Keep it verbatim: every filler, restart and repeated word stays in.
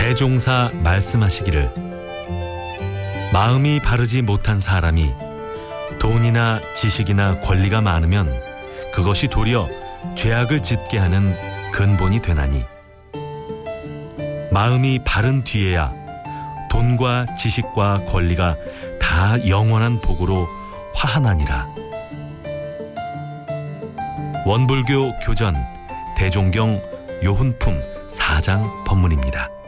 대종사 말씀하시기를 마음이 바르지 못한 사람이 돈이나 지식이나 권리가 많으면 그것이 도리어 죄악을 짓게 하는 근본이 되나니 마음이 바른 뒤에야 돈과 지식과 권리가 다 영원한 복으로 화하나니라. 원불교 교전 대종경 요훈품 사 장 법문입니다.